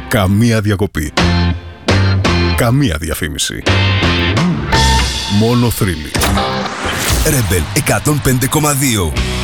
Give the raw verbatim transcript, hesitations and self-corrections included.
Καμία διακοπή. Καμία διαφήμιση. Μόνο θρύλοι. Rebel εκατόν πέντε κόμμα δύο.